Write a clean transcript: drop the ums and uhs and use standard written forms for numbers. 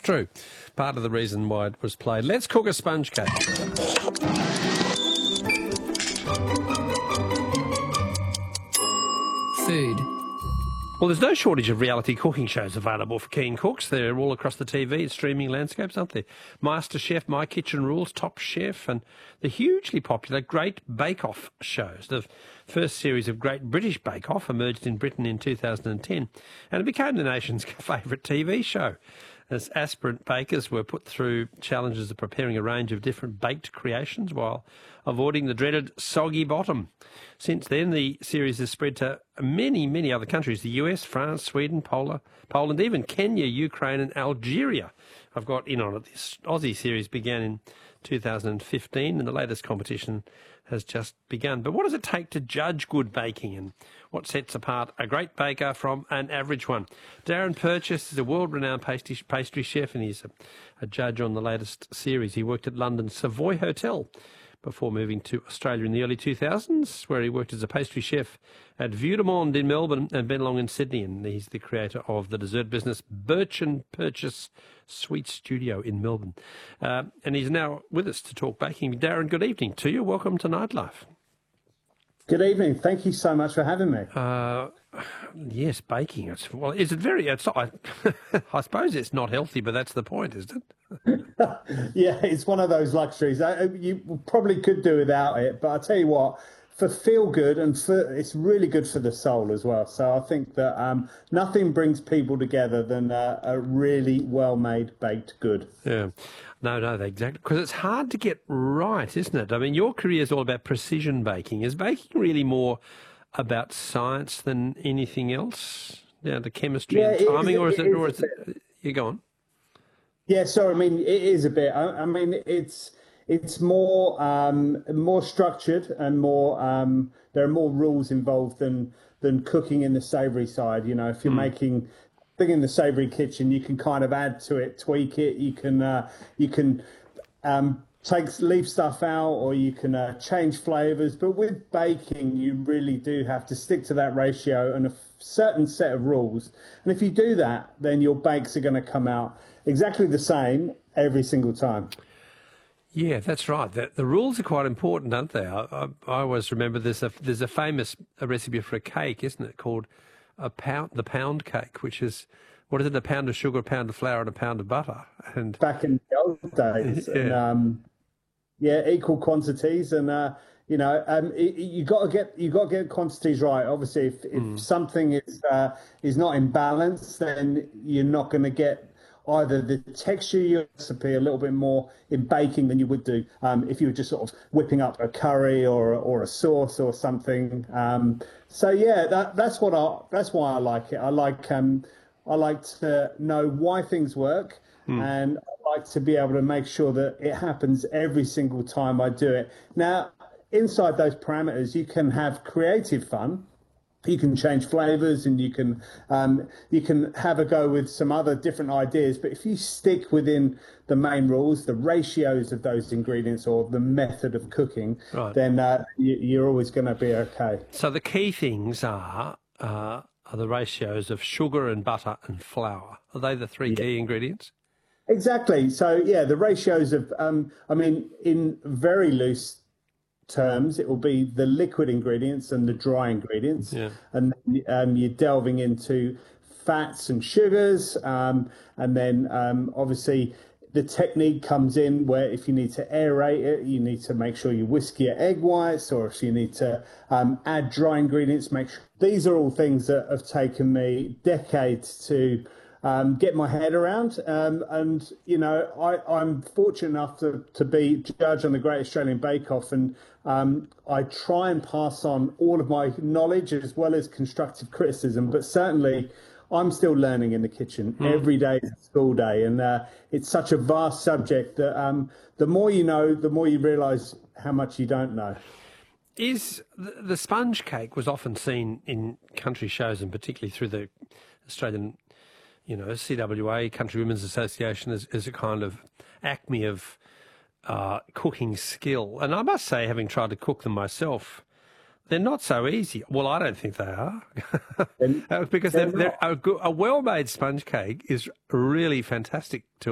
true. Part of the reason why it was played. Let's cook a sponge cake. Food. Well, there's no shortage of reality cooking shows available for keen cooks. They're all across the TV and streaming landscapes, aren't they? MasterChef, My Kitchen Rules, Top Chef, and the hugely popular Great Bake Off shows. The first series of Great British Bake Off emerged in Britain in 2010, and it became the nation's favourite TV show, as aspirant bakers were put through challenges of preparing a range of different baked creations while avoiding the dreaded soggy bottom. Since then, the series has spread to many, many other countries: the US, France, Sweden, Poland, even Kenya, Ukraine and Algeria. I've got in on it. This Aussie series began in 2015 and the latest competition has just begun. But what does it take to judge good baking, and what sets apart a great baker from an average one? Darren Purchase is a world-renowned pastry chef, and he's a judge on the latest series. He worked at London's Savoy Hotel before moving to Australia in the early 2000s, where he worked as a pastry chef at Vue de Monde in Melbourne and Bennelong in Sydney. And he's the creator of the dessert business Birch and Purchase Sweet Studio in Melbourne. And he's now with us to talk baking. Darren, good evening to you. Welcome to Nightlife. Good evening. Thank you so much for having me. Yes, baking. Is it very? I suppose it's not healthy, but that's the point, isn't it? Yeah, it's one of those luxuries. You probably could do without it, but I tell you what, for feel good and it's really good for the soul as well. So I think that nothing brings people together than a really well-made baked good. Yeah. No, exactly. Because it's hard to get right, isn't it? I mean, your career is all about precision baking. Is baking really more about science than anything else? Down to chemistry and timing, or is it? You go on. Yeah, so I mean, it is a bit. I mean, it's more structured and more. There are more rules involved than cooking in the savoury side. You know, if you're making thing in the savoury kitchen, you can kind of add to it, tweak it. You can leave stuff out, or you can change flavours. But with baking, you really do have to stick to that ratio and a certain set of rules. And if you do that, then your bakes are going to come out exactly the same every single time. Yeah, that's right. The rules are quite important, aren't they? I always remember there's a famous recipe for a cake, isn't it, called the pound cake, which is, what is it, a pound of sugar, a pound of flour, and a pound of butter. And back in the old days, yeah. And, equal quantities, and you got to get quantities right. Obviously, if something is not in balance, then you're not going to get either the texture of your recipe a little bit more in baking than you would do if you were just sort of whipping up a curry or a sauce or something. So yeah, that's why I like it. I like to know why things work, and I like to be able to make sure that it happens every single time I do it. Now, inside those parameters, you can have creative fun. You can change flavours, and you can have a go with some other different ideas. But if you stick within the main rules, the ratios of those ingredients, or the method of cooking, right, then you're always going to be okay. So the key things are the ratios of sugar and butter and flour. Are they the three key ingredients? Exactly. So yeah, the ratios of in very loose terms, it will be the liquid ingredients and the dry ingredients, and you're delving into fats and sugars, and then obviously the technique comes in where if you need to aerate it, you need to make sure you whisk your egg whites, or if you need to add dry ingredients, make sure. These are all things that have taken me decades to get my head around, and I'm fortunate enough to be judge on the Great Australian Bake Off, and I try and pass on all of my knowledge as well as constructive criticism, but certainly I'm still learning in the kitchen. Every day is a school day, and it's such a vast subject that the more you know, the more you realise how much you don't know. Is the sponge cake was often seen in country shows, and particularly through the Australian CWA, Country Women's Association, is a kind of acme of cooking skill. And I must say, having tried to cook them myself, they're not so easy. Well, I don't think they are. Because a well-made sponge cake is really fantastic to